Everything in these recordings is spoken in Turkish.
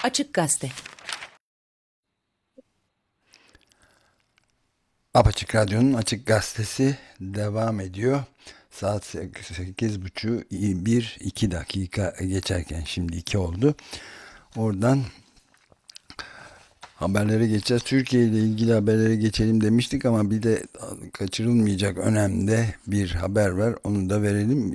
Açık Gazete. Apaçık Radyo'nun Açık Gazetesi devam ediyor. Saat 8.30, 1-2 dakika geçerken şimdi 2 oldu. Oradan haberlere geçeceğiz. Türkiye ile ilgili haberlere geçelim demiştik ama bir de kaçırılmayacak önemli bir haber var. Onu da verelim.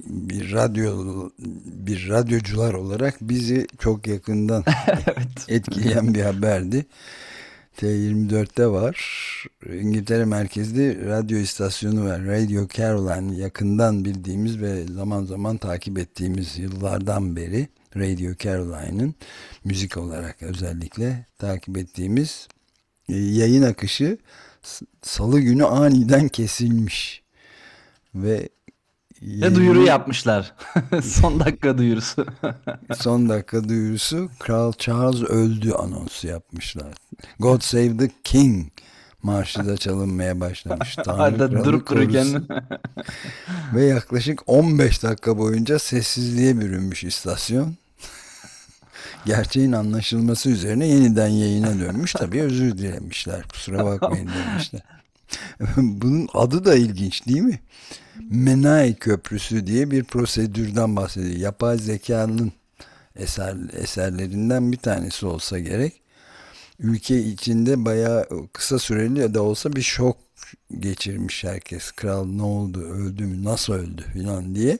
Bir radyocular olarak bizi çok yakından Evet. etkileyen bir haberdi. T24'te var. İngiltere merkezli radyo istasyonu var. Radio Caroline, yakından bildiğimiz ve zaman zaman takip ettiğimiz, yıllardan beri Radio Caroline'ın müzik olarak özellikle takip ettiğimiz yayın akışı Salı günü aniden kesilmiş ve Ve duyuru yayını, yapmışlar. Son dakika duyurusu. son dakika duyurusu, Kral Charles öldü anonsu yapmışlar. God Save the King marşı da çalınmaya başlamış. Tanrı Arada kralı durup dururken. korusun. Ve yaklaşık 15 dakika boyunca sessizliğe bürünmüş istasyon. Gerçeğin anlaşılması üzerine yeniden yayına dönmüş. Tabii özür dilemişler. Kusura bakmayın demişler. Bunun adı da ilginç değil mi? Menai Köprüsü diye bir prosedürden bahsediyor. Yapay zekanın eserlerinden bir tanesi olsa gerek. Ülke içinde bayağı kısa süreli de olsa bir şok geçirmiş herkes. Kral ne oldu, öldü mü, nasıl öldü filan diye.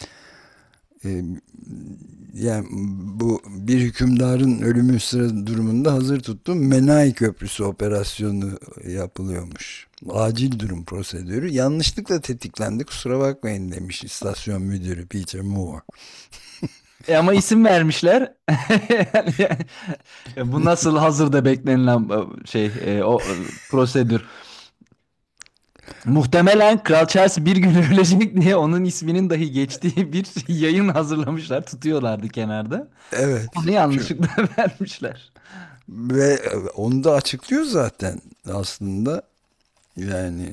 Yani bu bir hükümdarın ölümü sırası durumunda hazır tuttuğum Menai Köprüsü operasyonu yapılıyormuş. Acil durum prosedürü. Yanlışlıkla tetiklendi, kusura bakmayın demiş istasyon müdürü Peter Moore. Ama isim vermişler. Bu nasıl hazırda beklenilen o prosedür. Muhtemelen Kral Charles bir gün ölecek diye onun isminin dahi geçtiği bir yayın hazırlamışlar. Tutuyorlardı kenarda. Evet. Onu yanlışlıkla vermişler. Ve onu da açıklıyor zaten aslında. Yani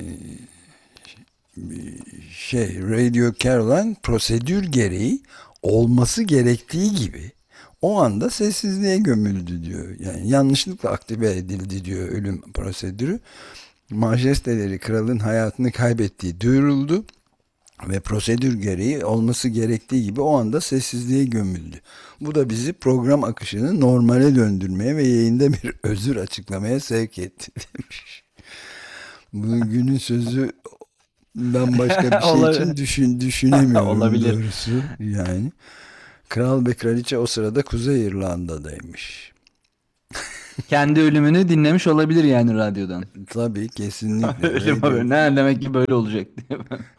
Radio Caroline prosedür gereği olması gerektiği gibi o anda sessizliğe gömüldü diyor. Yani yanlışlıkla aktive edildi diyor ölüm prosedürü. Majesteleri kralın hayatını kaybettiği duyuruldu ve prosedür gereği olması gerektiği gibi o anda sessizliğe gömüldü. Bu da bizi program akışını normale döndürmeye ve yayında bir özür açıklamaya sevk etti demiş. Bunun günün sözü, ben başka bir şey için düşünemiyorum Olabilir. doğrusu. Yani kral ve kraliçe o sırada Kuzey İrlanda'daymış. Kendi ölümünü dinlemiş olabilir yani radyodan. Tabii, kesinlikle. Ölüm haberi. Ne demek ki böyle olacak diye.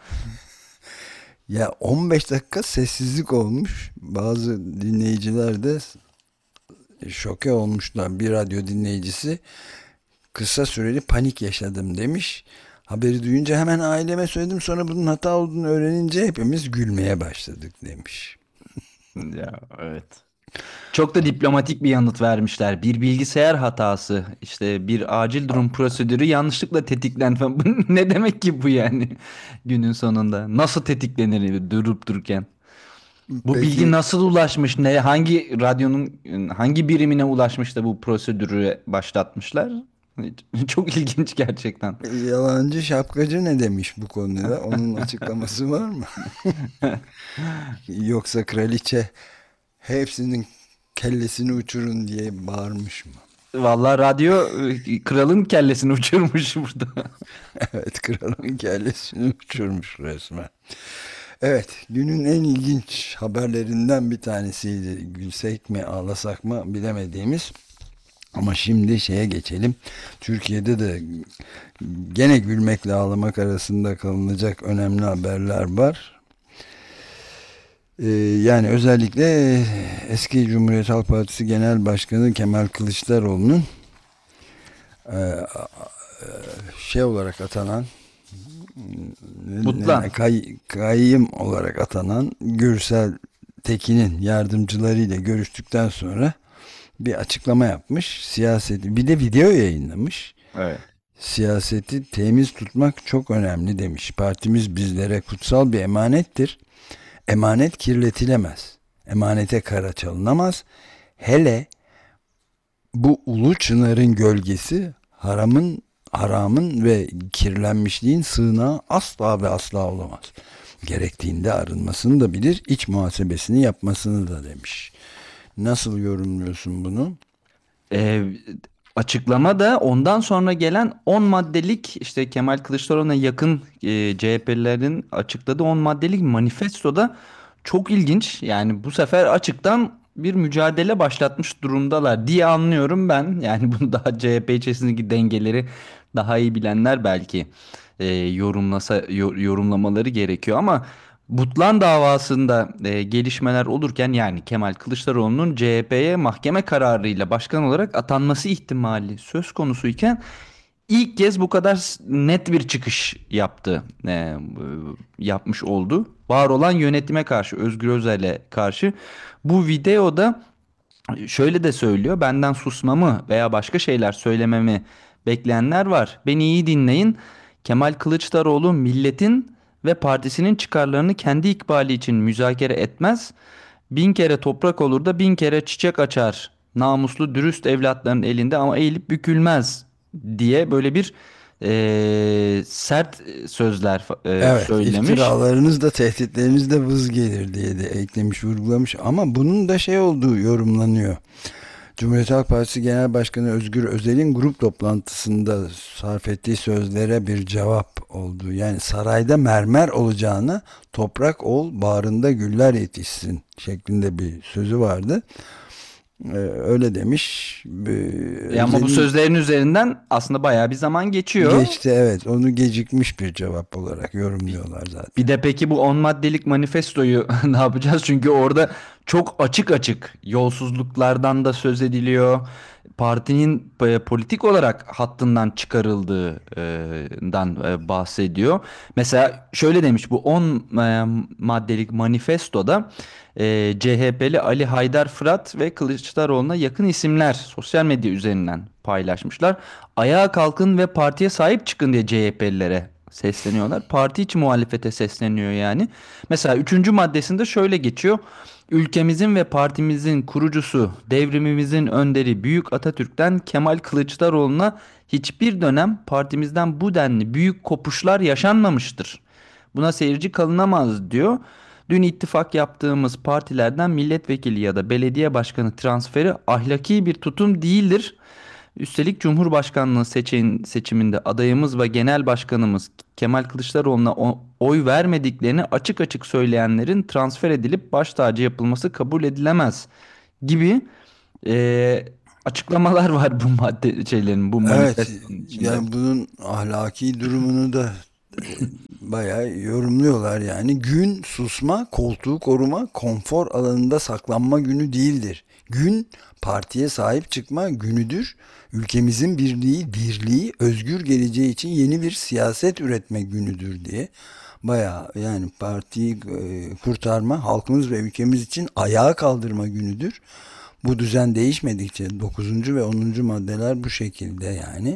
Ya 15 dakika sessizlik olmuş. Bazı dinleyiciler de şoke olmuşlar. Bir radyo dinleyicisi kısa süreli panik yaşadım demiş. Haberi duyunca hemen aileme söyledim. Sonra bunun hata olduğunu öğrenince hepimiz gülmeye başladık demiş. Ya evet. Çok da diplomatik bir yanıt vermişler. Bir bilgisayar hatası, işte bir acil durum prosedürü yanlışlıkla tetiklendi falan. Bu ne demek ki bu yani günün sonunda? Nasıl tetiklenir durup dururken? Bu bilgi Peki nasıl ulaşmış? Hangi radyonun hangi birimine ulaşmış da bu prosedürü başlatmışlar? Çok ilginç gerçekten. yalancı şapkacı ne demiş bu konuda? Onun açıklaması var mı? Yoksa kraliçe hepsinin kellesini uçurun diye bağırmış mı? Vallahi radyo kralın kellesini uçurmuş burada. Evet, kralın kellesini uçurmuş resmen. Evet, günün en ilginç haberlerinden bir tanesiydi. Gülsek mi ağlasak mı bilemediğimiz. Ama şimdi şeye geçelim. Türkiye'de de gene gülmekle ağlamak arasında kalınacak önemli haberler var. Yani özellikle eski Cumhuriyet Halk Partisi Genel Başkanı Kemal Kılıçdaroğlu'nun olarak atanan, Mutlan. kayyım olarak atanan Gürsel Tekin'in yardımcılarıyla görüştükten sonra bir açıklama yapmış. Siyaseti, bir de video yayınlamış. Evet. Siyaseti temiz tutmak çok önemli demiş. Partimiz bizlere kutsal bir emanettir. Emanet kirletilemez. Emanete kara çalınamaz. Hele Bu ulu çınarın gölgesi haramın ve kirlenmişliğin sığınağı asla ve asla olamaz. Gerektiğinde arınmasını da bilir, iç muhasebesini yapmasını da demiş. Nasıl yorumluyorsun bunu? Ee, Açıklama da ondan sonra gelen 10 maddelik, işte Kemal Kılıçdaroğlu'na yakın CHP'lilerin açıkladığı 10 maddelik manifestoda çok ilginç. Yani bu sefer açıktan bir mücadele başlatmış durumdalar diye anlıyorum ben. Yani bunu daha CHP içerisindeki dengeleri daha iyi bilenler belki yorumlamaları gerekiyor ama Butlan davasında gelişmeler olurken, yani Kemal Kılıçdaroğlu'nun CHP'ye mahkeme kararıyla başkan olarak atanması ihtimali söz konusuyken ilk kez bu kadar net bir çıkış yapmış oldu. Var olan yönetime karşı, Özgür Özel'e karşı. Bu videoda şöyle de söylüyor: benden susmamı veya başka şeyler söylememi bekleyenler var. Beni iyi dinleyin. Kemal Kılıçdaroğlu milletin ve partisinin çıkarlarını kendi ikbali için müzakere etmez. Bin kere toprak olur da bin kere çiçek açar. Namuslu dürüst evlatların elinde ama eğilip bükülmez diye böyle bir sert sözler Evet, söylemiş. iftiralarınız da tehditleriniz de vız gelir diye de eklemiş, vurgulamış. Ama bunun da şey olduğu yorumlanıyor. Cumhuriyet Halk Partisi Genel Başkanı Özgür Özel'in grup toplantısında sarf ettiği sözlere bir cevap oldu. Yani sarayda mermer olacağına toprak ol, bağrında güller yetişsin şeklinde bir sözü vardı. Öyle demiş. Ama bu Özel'in sözlerin üzerinden aslında bayağı bir zaman geçiyor. geçti, evet, onu gecikmiş bir cevap olarak yorumluyorlar zaten. Bir de peki bu 10 maddelik manifestoyu ne yapacağız? Çünkü orada çok açık açık yolsuzluklardan da söz ediliyor. Partinin politik olarak hattından çıkarıldığından bahsediyor. Mesela şöyle demiş: bu 10 maddelik manifestoda CHP'li Ali Haydar Fırat ve Kılıçdaroğlu'na yakın isimler sosyal medya üzerinden paylaşmışlar. Ayağa kalkın ve partiye sahip çıkın diye CHP'lilere sesleniyorlar. Parti içi muhalefete sesleniyor yani. Mesela üçüncü maddesinde şöyle geçiyor: ülkemizin ve partimizin kurucusu, devrimimizin önderi Büyük Atatürk'ten Kemal Kılıçdaroğlu'na hiçbir dönem partimizden bu denli büyük kopuşlar yaşanmamıştır. Buna seyirci kalınamaz diyor. Dün ittifak yaptığımız partilerden milletvekili ya da belediye başkanı transferi ahlaki bir tutum değildir. Üstelik Cumhurbaşkanlığı seçiminde adayımız ve genel başkanımız Kemal Kılıçdaroğlu'na oy vermediklerini açık açık söyleyenlerin transfer edilip baş tacı yapılması kabul edilemez gibi e, açıklamalar var bu bu Evet, manifestonun içinde. yani bunun ahlaki durumunu da bayağı yorumluyorlar yani. Gün susma, koltuğu koruma, konfor alanında saklanma günü değildir. Gün partiye sahip çıkma günüdür. Ülkemizin birliği, dirliği, özgür geleceği için yeni bir siyaset üretme günüdür diye. Bayağı yani partiyi kurtarma, halkımız ve ülkemiz için ayağa kaldırma günüdür. Bu düzen değişmedikçe dokuzuncu ve onuncu maddeler bu şekilde yani.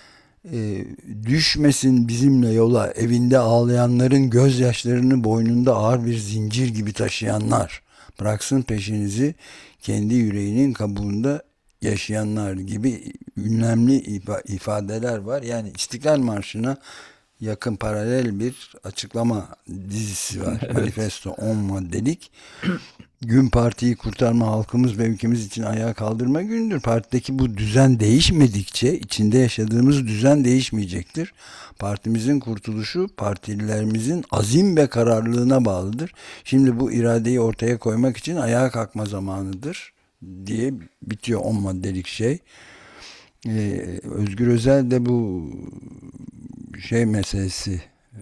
Düşmesin bizimle yola evinde ağlayanların gözyaşlarını boynunda ağır bir zincir gibi taşıyanlar. Bıraksın peşinizi kendi yüreğinin kabuğunda yaşayanlar gibi önemli ifadeler var. Yani İstiklal Marşı'na yakın paralel bir açıklama dizisi var. Evet. Manifesto 10 maddelik. Gün partiyi kurtarma, halkımız ve ülkemiz için ayağa kaldırma günüdür. Partideki bu düzen değişmedikçe içinde yaşadığımız düzen değişmeyecektir. Partimizin kurtuluşu partililerimizin azim ve kararlılığına bağlıdır. Şimdi bu iradeyi ortaya koymak için ayağa kalkma zamanıdır diye bitiyor 10 maddelik şey. Özgür Özel de bu şey meselesi,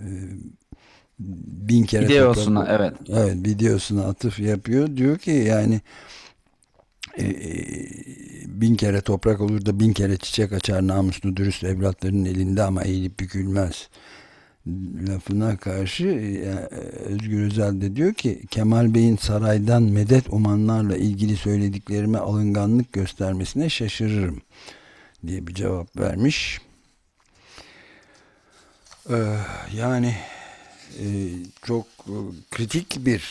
bin kere toprak, Videosuna, evet. evet, videosuna atıf yapıyor. Diyor ki yani e, bin kere toprak olur da bin kere çiçek açar namuslu dürüst evlatların elinde ama eğilip bükülmez lafına karşı Özgür Özel de diyor ki Kemal Bey'in saraydan medet umanlarla ilgili söylediklerime alınganlık göstermesine şaşırırım diye bir cevap vermiş. Yani çok kritik bir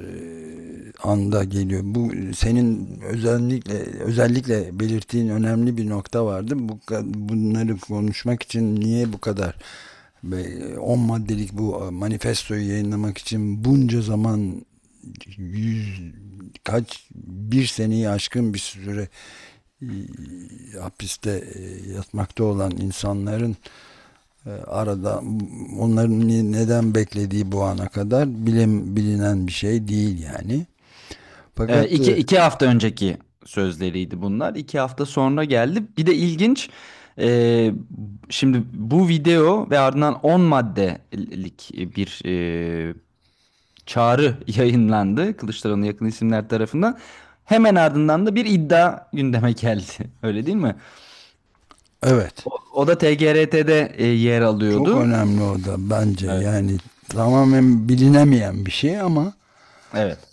anda geliyor. Bu senin özellikle belirttiğin önemli bir nokta vardı. Bunları konuşmak için niye bu kadar 10 maddelik bu manifestoyu yayınlamak için bunca zaman, yüz bir seneyi aşkın bir süre e, hapiste yatmakta olan insanların arada onların neden beklediği bu ana kadar bilinen bir şey değil yani. Fakat İki hafta önceki sözleriydi bunlar. 2 hafta sonra geldi. Bir de ilginç. e, Şimdi bu video ve ardından 10 maddelik bir çağrı yayınlandı Kılıçdaroğlu'na yakın isimler tarafından. Hemen ardından da bir iddia gündeme geldi. Öyle değil mi? evet, O da TGRT'de yer çok alıyordu. önemli o da bence, Evet. yani tamamen bilinemeyen bir şey ama Evet.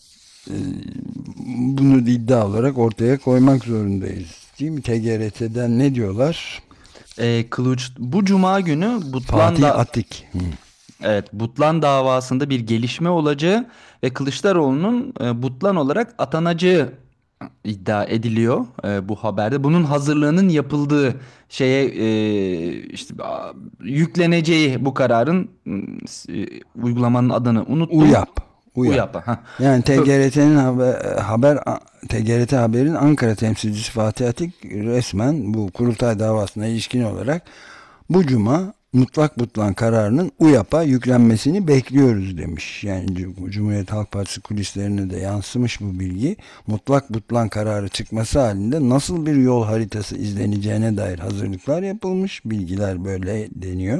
bunu iddia olarak ortaya koymak zorundayız. Değil mi? TGRT'den ne diyorlar? Bu cuma günü Fatih Atik. Hı. Evet, Butlan davasında bir gelişme olacağı ve Kılıçdaroğlu'nun Butlan olarak atanacağı iddia ediliyor bu haberde. Bunun hazırlığının yapıldığı şeye işte yükleneceği bu kararın uygulamanın adını unuttum. UYAP. UYAP. UYAP'a. Ha. Yani TGRT'nin TGRT Haber'in Ankara temsilcisi Fatih Atik resmen bu kurultay davasına ilişkin olarak bu cuma mutlak butlan kararının UYAP'a yüklenmesini bekliyoruz demiş. Yani Cumhuriyet Halk Partisi kulislerine de yansımış bu bilgi. Mutlak butlan kararı çıkması halinde nasıl bir yol haritası izleneceğine dair hazırlıklar yapılmış. Bilgiler böyle deniyor.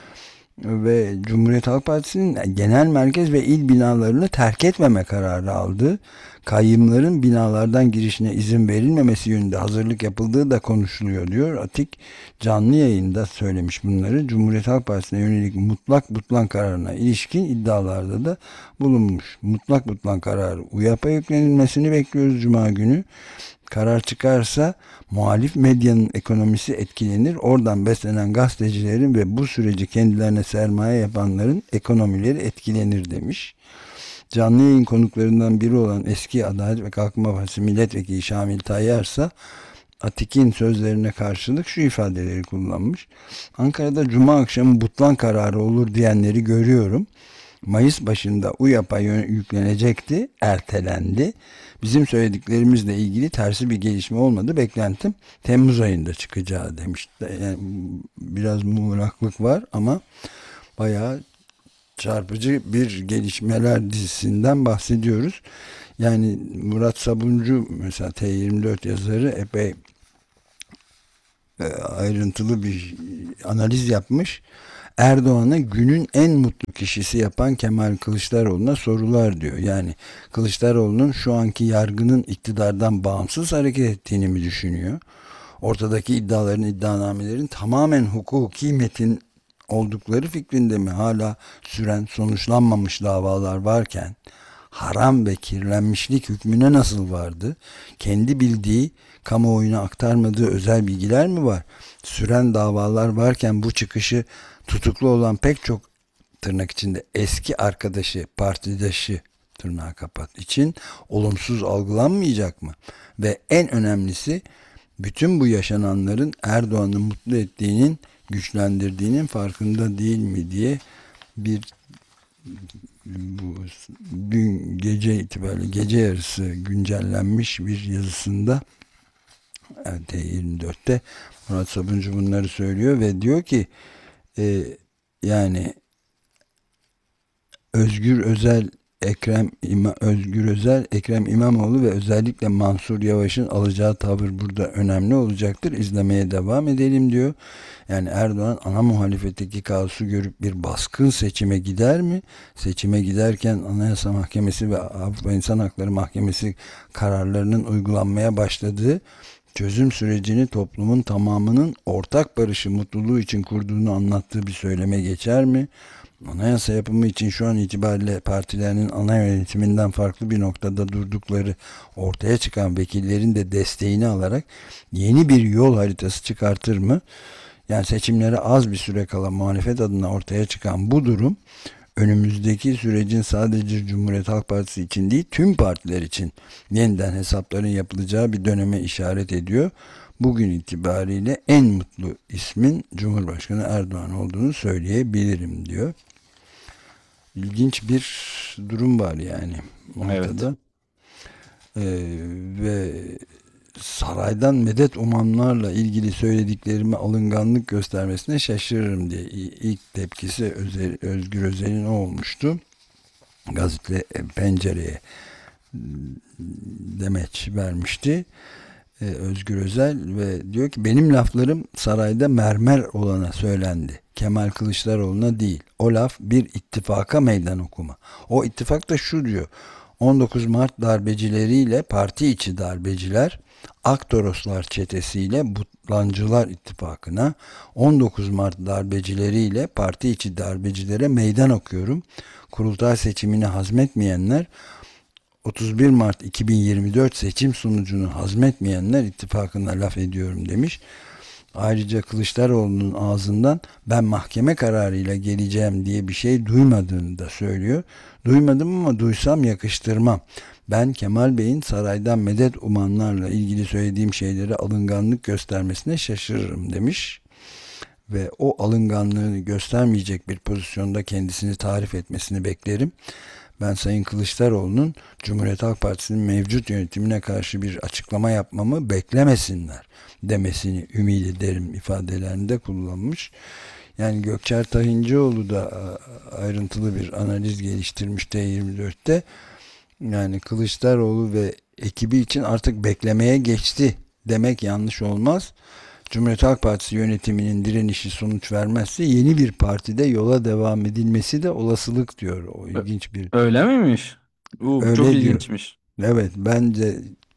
Ve Cumhuriyet Halk Partisi'nin genel merkez ve il binalarını terk etmeme kararı aldı. Kayyımların binalardan girişine izin verilmemesi yönünde hazırlık yapıldığı da konuşuluyor diyor. Atik canlı yayında söylemiş bunları. Cumhuriyet Halk Partisi'ne yönelik mutlak butlan kararına ilişkin iddialarda da bulunmuş. Mutlak butlan kararı UYAP'a yüklenilmesini bekliyoruz Cuma günü. Karar çıkarsa muhalif medyanın ekonomisi etkilenir. Oradan beslenen gazetecilerin ve bu süreci kendilerine sermaye yapanların ekonomileri etkilenir demiş. Canlı yayın konuklarından biri olan eski Adalet ve Kalkınma Partisi milletvekili Şamil Tayyar ise Atik'in sözlerine karşılık şu ifadeleri kullanmış. Ankara'da Cuma akşamı butlan kararı olur diyenleri görüyorum. Mayıs başında UYAP'a yüklenecekti, ertelendi. Bizim söylediklerimizle ilgili tersi bir gelişme olmadı. Beklentim Temmuz ayında çıkacağı demiş. Yani biraz muğlaklık var ama bayağı çarpıcı bir gelişmeler dizisinden bahsediyoruz. Yani Murat Sabuncu mesela T24 yazarı epey ayrıntılı bir analiz yapmış. Erdoğan'ı günün en mutlu kişisi yapan Kemal Kılıçdaroğlu'na sorular diyor. Yani Kılıçdaroğlu'nun şu anki yargının iktidardan bağımsız hareket ettiğini mi düşünüyor? Ortadaki iddianamelerin tamamen hukuki metin oldukları fikrinde mi? Hala süren sonuçlanmamış davalar varken haram ve kirlenmişlik hükmüne nasıl vardı? Kendi bildiği, kamuoyuna aktarmadığı özel bilgiler mi var? Süren davalar varken bu çıkışı tutuklu olan pek çok tırnak içinde eski arkadaşı, partidaşı tırnağı kapat için olumsuz algılanmayacak mı? Ve en önemlisi bütün bu yaşananların Erdoğan'ı mutlu ettiğinin, güçlendirdiğinin farkında değil mi diye bir bu dün gece itibariyle gece yarısı güncellenmiş bir yazısında T24'te Murat Sabuncu bunları söylüyor ve diyor ki e, yani Özgür Özel Özgür Özel, Ekrem İmamoğlu ve özellikle Mansur Yavaş'ın alacağı tavır burada önemli olacaktır. İzlemeye devam edelim diyor. Yani Erdoğan ana muhalefetteki kaosu görüp bir baskın seçime gider mi? Seçime giderken Anayasa Mahkemesi ve Avrupa İnsan Hakları Mahkemesi kararlarının uygulanmaya başladığı çözüm sürecini toplumun tamamının ortak barışı, mutluluğu için kurduğunu anlattığı bir söyleme geçer mi? Anayasa yapımı için şu an itibariyle partilerinin ana yönetiminden farklı bir noktada durdukları ortaya çıkan vekillerin de desteğini alarak yeni bir yol haritası çıkartır mı? Yani seçimlere az bir süre kala muhalefet adına ortaya çıkan bu durum önümüzdeki sürecin sadece Cumhuriyet Halk Partisi için değil, tüm partiler için yeniden hesapların yapılacağı bir döneme işaret ediyor. Bugün itibariyle en mutlu ismin Cumhurbaşkanı Erdoğan olduğunu söyleyebilirim diyor. İlginç bir durum var yani Evet. ortada. Ve saraydan medet umanlarla ilgili söylediklerime alınganlık göstermesine şaşırırım diye ilk tepkisi Özgür Özel'in o olmuştu. Gazete Pencere'ye demeç vermişti Özgür Özel ve diyor ki benim laflarım sarayda mermer olana söylendi. Kemal Kılıçdaroğlu'na değil. O laf bir ittifaka meydan okuma. O ittifak da şu diyor. 19 Mart darbecileriyle parti içi darbeciler, Aktoroslar çetesiyle Butlancılar ittifakına, 19 Mart darbecileriyle parti içi darbecilere meydan okuyorum. Kurultay seçimini hazmetmeyenler, 31 Mart 2024 seçim sonucunu hazmetmeyenler ittifakına laf ediyorum demiş. Ayrıca Kılıçdaroğlu'nun ağzından ben mahkeme kararıyla geleceğim diye bir şey duymadığını da söylüyor. Duymadım ama duysam yakıştırmam. Ben Kemal Bey'in saraydan medet umanlarla ilgili söylediğim şeylere alınganlık göstermesine şaşırırım demiş. Ve o alınganlığını göstermeyecek bir pozisyonda kendisini tarif etmesini beklerim. Ben Sayın Kılıçdaroğlu'nun Cumhuriyet Halk Partisi'nin mevcut yönetimine karşı bir açıklama yapmamı beklemesinler demesini ümit ederim ifadelerinde kullanmış. Yani Gökçer Tahincioğlu da ayrıntılı bir analiz geliştirmiş T24'te. Yani Kılıçdaroğlu ve ekibi için artık beklemeye geçti demek yanlış olmaz. Cumhuriyet Halk Partisi yönetiminin direnişi sonuç vermezse yeni bir partide yola devam edilmesi de olasılık diyor. O Ö- ilginç bir Öyle miymiş? Çok öyle diyor. ilginçmiş. Evet, bence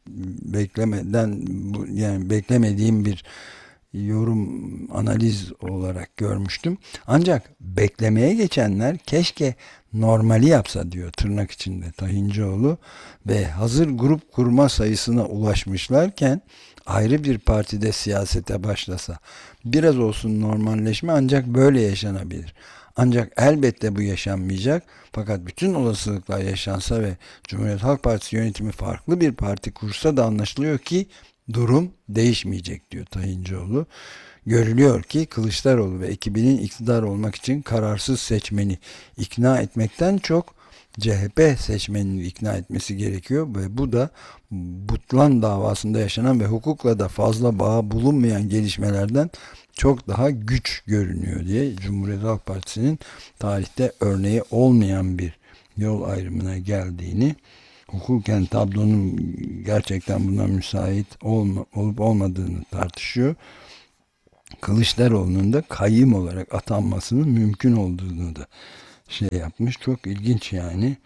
yani beklemediğim bir yorum analiz olarak görmüştüm. Ancak beklemeye geçenler keşke normali yapsa diyor tırnak içinde Tahincioğlu ve hazır grup kurma sayısına ulaşmışlarken ayrı bir partide siyasete başlasa biraz olsun normalleşme ancak böyle yaşanabilir. Ancak elbette bu yaşanmayacak. Fakat bütün olasılıklar yaşansa ve Cumhuriyet Halk Partisi yönetimi farklı bir parti kursa da anlaşılıyor ki durum değişmeyecek diyor Tayincioğlu. Görülüyor ki Kılıçdaroğlu ve ekibinin iktidar olmak için kararsız seçmeni ikna etmekten çok CHP seçmenini ikna etmesi gerekiyor ve bu da Butlan davasında yaşanan ve hukukla da fazla bağı bulunmayan gelişmelerden çok daha güç görünüyor diye Cumhuriyet Halk Partisi'nin tarihte örneği olmayan bir yol ayrımına geldiğini, hukuken tablonun gerçekten buna müsait olup olmadığını tartışıyor. Kılıçdaroğlu'nun da kayyım olarak atanmasının mümkün olduğunu da şey yapmış. Çok ilginç yani.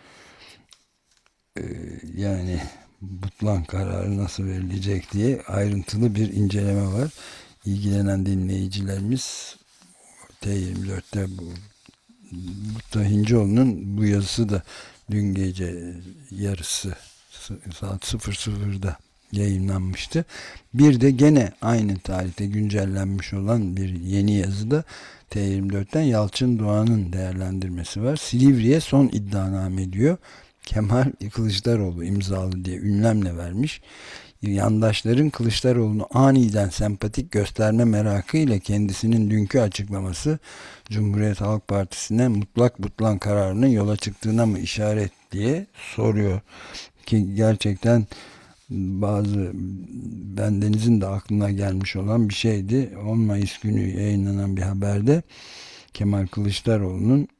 Yani Butlan kararı nasıl verilecek diye ayrıntılı bir inceleme var. İlgilenen dinleyicilerimiz T24'te bu Tahincioğlu'nun bu yazısı da dün gece yarısı saat 00'da yayınlanmıştı. Bir de gene aynı tarihte güncellenmiş olan bir yeni yazıda T24'ten Yalçın Doğan'ın değerlendirmesi var. Silivri'ye son iddianame diyor. Kemal Kılıçdaroğlu imzalı diye ünlemle vermiş. Yandaşların Kılıçdaroğlu'nu aniden sempatik gösterme merakıyla kendisinin dünkü açıklaması Cumhuriyet Halk Partisi'ne mutlak butlan kararının yola çıktığına mı işaret diye soruyor. Ki gerçekten bazı bendenizin de aklına gelmiş olan bir şeydi. 10 Mayıs günü yayınlanan bir haberde Kemal Kılıçdaroğlu'nun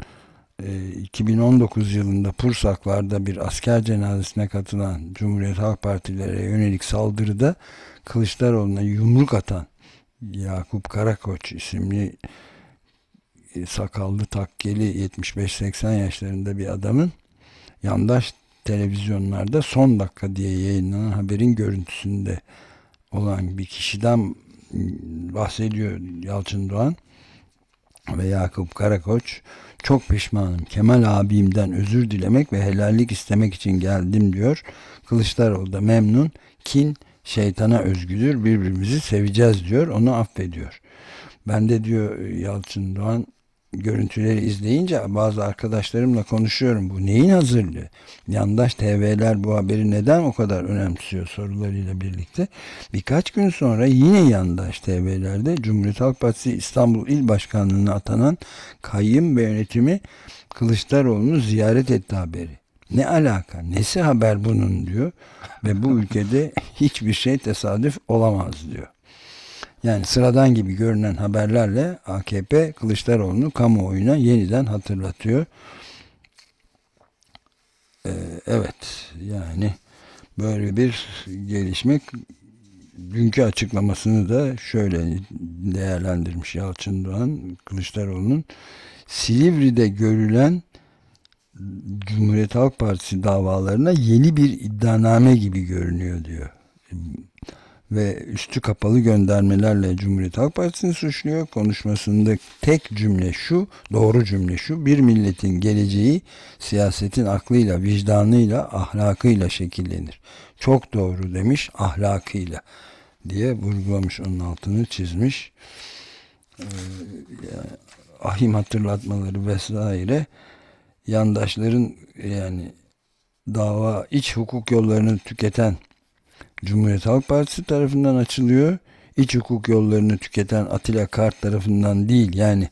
2019 yılında Pursaklar'da bir asker cenazesine katılan Cumhuriyet Halk Partilere yönelik saldırıda Kılıçdaroğlu'na yumruk atan Yakup Karakoç isimli sakallı takkeli 75-80 yaşlarında bir adamın yandaş televizyonlarda son dakika diye yayınlanan haberin görüntüsünde olan bir kişiden bahsediyor Yalçın Doğan ve Yakup Karakoç. Çok pişmanım. Kemal abimden özür dilemek ve helallik istemek için geldim diyor. Kılıçdaroğlu da memnun. Kin şeytana özgüdür. Birbirimizi seveceğiz diyor. Onu affediyor. Ben de diyor Yalçın Doğan görüntüleri izleyince bazı arkadaşlarımla konuşuyorum. Bu neyin hazırlığı? Yandaş TV'ler bu haberi neden o kadar önemsiyor sorularıyla birlikte. Birkaç gün sonra yine yandaş TV'lerde Cumhuriyet Halk Partisi İstanbul İl Başkanlığı'na atanan kayyım ve yönetimi Kılıçdaroğlu'nu ziyaret etti haberi. Ne alaka? Nesi haber bunun diyor. Ve bu ülkede hiçbir şey tesadüf olamaz diyor. Yani sıradan gibi görünen haberlerle AKP Kılıçdaroğlu'nu kamuoyuna yeniden hatırlatıyor. Evet, yani böyle bir gelişme. Dünkü açıklamasını da şöyle değerlendirmiş Yalçın Doğan, Kılıçdaroğlu'nun Silivri'de görülen Cumhuriyet Halk Partisi davalarına yeni bir iddianame gibi görünüyor diyor. Ve üstü kapalı göndermelerle Cumhuriyet Halk Partisi'ni suçluyor. Konuşmasında tek cümle şu, doğru cümle şu: bir milletin geleceği siyasetin aklıyla, vicdanıyla, ahlakıyla şekillenir. Çok doğru demiş, ahlakıyla diye vurgulamış, onun altını çizmiş. Ahim hatırlatmaları vesaire yandaşların, yani dava iç hukuk yollarını tüketen Cumhuriyet Halk Partisi tarafından açılıyor. İç hukuk yollarını tüketen Atilla Kart tarafından değil. Yani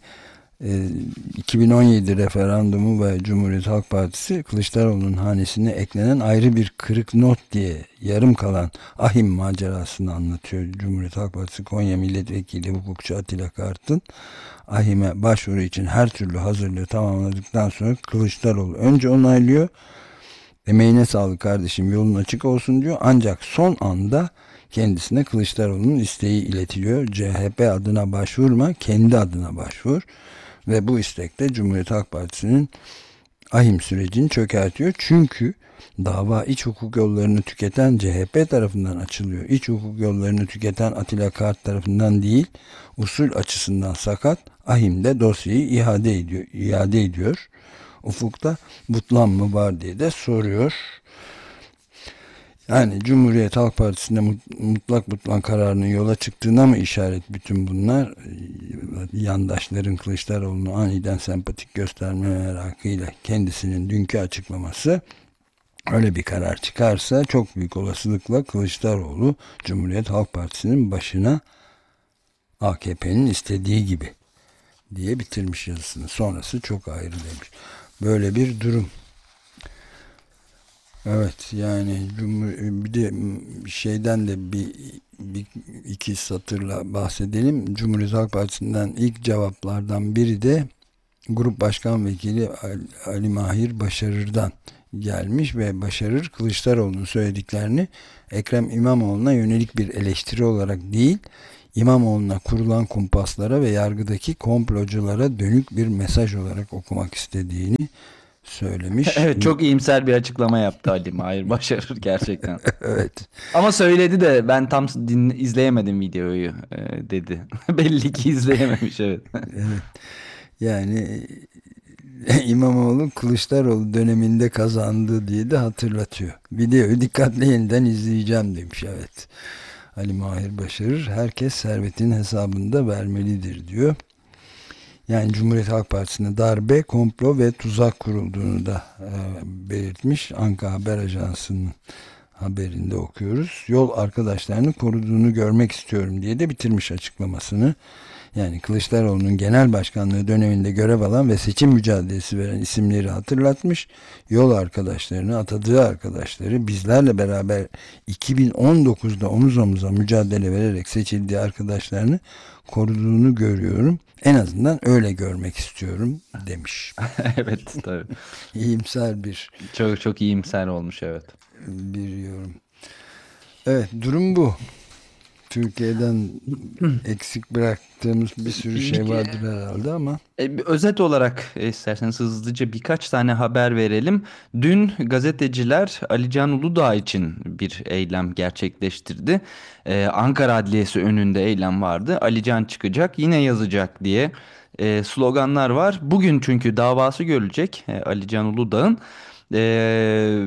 2017 referandumu ve Cumhuriyet Halk Partisi Kılıçdaroğlu'nun hanesine eklenen ayrı bir kırık not diye yarım kalan ahim macerasını anlatıyor. Cumhuriyet Halk Partisi Konya Milletvekili hukukçu Atilla Kart'ın ahime başvuru için her türlü hazırlığı tamamladıktan sonra Kılıçdaroğlu önce onaylıyor. Emeğine sağlık kardeşim, yolun açık olsun diyor. Ancak son anda kendisine Kılıçdaroğlu'nun isteği iletiliyor. CHP adına başvurma, kendi adına başvur. Ve bu istekte Cumhuriyet Halk Partisi'nin ahim sürecini çökertiyor. Çünkü dava iç hukuk yollarını tüketen CHP tarafından açılıyor. İç hukuk yollarını tüketen Atilla Kart tarafından değil. Usul açısından sakat. Ahim de dosyayı iade ediyor. Ufukta butlan mı var diye de soruyor. Yani Cumhuriyet Halk Partisi'nde mutlak butlan kararının yola çıktığına mı işaret bütün bunlar? Yandaşların Kılıçdaroğlu'nu aniden sempatik gösterme merakıyla kendisinin dünkü açıklaması, öyle bir karar çıkarsa çok büyük olasılıkla Kılıçdaroğlu Cumhuriyet Halk Partisi'nin başına AKP'nin istediği gibi diye bitirmiş yazısını. Sonrası çok ayrı demiş. Böyle bir durum. Evet, yani bir de şeyden de bir iki satırla bahsedelim. Cumhuriyet Halk Partisi'nden ilk cevaplardan biri de Grup Başkan Vekili Ali Mahir Başarır'dan gelmiş ve Başarır Kılıçdaroğlu'nun söylediklerini Ekrem İmamoğlu'na yönelik bir eleştiri olarak değil, İmamoğlu'na kurulan kumpaslara ve yargıdaki komploculara dönük bir mesaj olarak okumak istediğini söylemiş. Evet, çok iyimser bir açıklama yaptı Ali Mahir Başarır gerçekten. Evet. Ama söyledi de ben tam izleyemedim videoyu dedi. Belli ki izleyememiş, evet. Evet. Yani İmamoğlu Kılıçdaroğlu döneminde kazandı diye de hatırlatıyor. Videoyu dikkatle yeniden izleyeceğim demiş. Evet. Ali Mahir Başarır, herkes servetinin hesabında vermelidir diyor. Yani Cumhuriyet Halk Partisi'ne darbe, komplo ve tuzak kurulduğunu da belirtmiş. Ankara Haber Ajansı'nın haberinde okuyoruz. Yol arkadaşlarını koruduğunu görmek istiyorum diye de bitirmiş açıklamasını. Yani Kılıçdaroğlu'nun genel başkanlığı döneminde görev alan ve seçim mücadelesi veren isimleri hatırlatmış. Yol arkadaşlarını, atadığı arkadaşları, bizlerle beraber 2019'da omuz omuza mücadele vererek seçildiği arkadaşlarını koruduğunu görüyorum. En azından öyle görmek istiyorum demiş. Evet, tabii. İyimser Çok çok iyimser olmuş, evet. bir yorum. Evet, durum bu. Türkiye'den eksik bıraktığımız bir sürü şey vardır herhalde ama Bir özet olarak isterseniz hızlıca birkaç tane haber verelim. Dün gazeteciler Ali Can Uludağ için bir eylem gerçekleştirdi. Ankara Adliyesi önünde eylem vardı. Ali Can çıkacak, yine yazacak diye sloganlar var. Bugün çünkü davası görülecek Ali Can Uludağ'ın. E,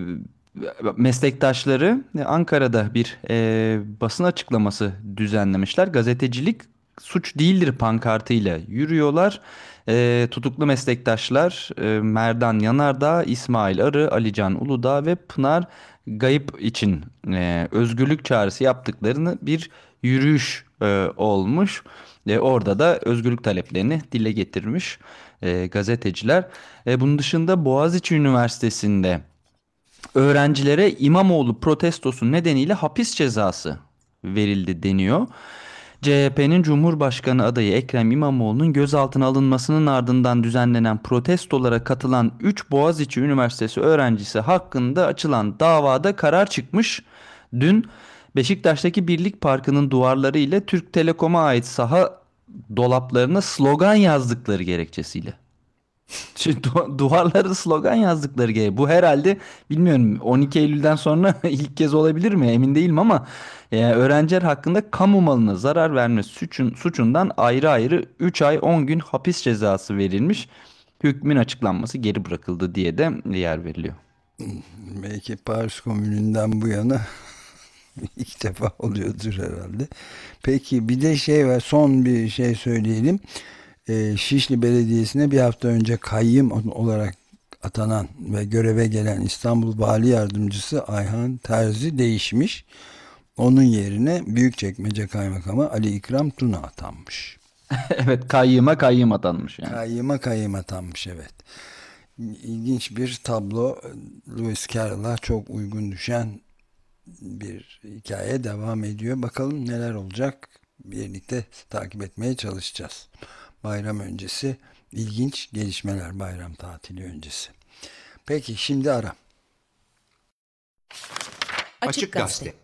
Meslektaşları Ankara'da bir basın açıklaması düzenlemişler. Gazetecilik suç değildir pankartıyla yürüyorlar. Tutuklu meslektaşlar Merdan Yanardağ, İsmail Arı, Alican Uludağ ve Pınar Gayip için özgürlük çağrısı yaptıklarını bir yürüyüş olmuş. Orada da özgürlük taleplerini dile getirmiş gazeteciler. Bunun dışında Boğaziçi Üniversitesi'nde öğrencilere İmamoğlu protestosu nedeniyle hapis cezası verildi deniyor. CHP'nin Cumhurbaşkanı adayı Ekrem İmamoğlu'nun gözaltına alınmasının ardından düzenlenen protestolara katılan 3 Boğaziçi Üniversitesi öğrencisi hakkında açılan davada karar çıkmış. Dün Beşiktaş'taki Birlik Parkı'nın duvarları ile Türk Telekom'a ait saha dolaplarına slogan yazdıkları gerekçesiyle. Şimdi duvarlara slogan yazdıkları gibi. Bu herhalde bilmiyorum 12 Eylül'den sonra ilk kez olabilir mi emin değilim ama öğrenciler hakkında kamu malına zarar verme suçundan ayrı ayrı 3 ay 10 gün hapis cezası verilmiş. Hükmün açıklanması geri bırakıldı diye de yer veriliyor. Belki Paris Komünü'nden bu yana ilk defa oluyordur herhalde. Peki bir de şey var, son bir şey söyleyelim. Şişli Belediyesi'ne bir hafta önce kayyım olarak atanan ve göreve gelen İstanbul Vali Yardımcısı Ayhan Terzi değişmiş. Onun yerine Büyükçekmece Kaymakamı Ali İkram Tuna atanmış. Evet, kayyıma kayyım atanmış yani. Kayyıma kayyım atanmış, evet. İlginç bir tablo. Lewis Carroll'a çok uygun düşen bir hikaye devam ediyor. Bakalım neler olacak. Birlikte takip etmeye çalışacağız. Bayram öncesi ilginç gelişmeler, bayram tatili öncesi. Peki şimdi ara. Açık Gazete.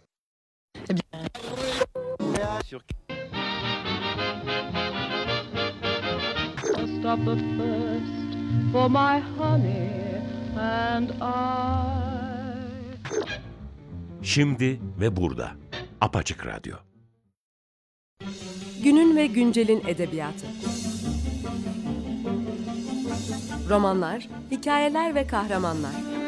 Stop the first for my honey and I. Şimdi ve burada. Apaçık Radyo. Günün ve güncelin edebiyatı. Romanlar, hikayeler ve kahramanlar.